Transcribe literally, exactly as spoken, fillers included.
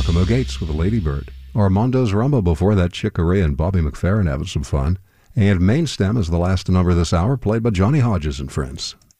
Giacomo Gates with a Ladybird. Armando's Rumba before that, Chick Corea and Bobby McFerrin having some fun. And Main Stem is the last number this hour, played by Johnny Hodges and Friends.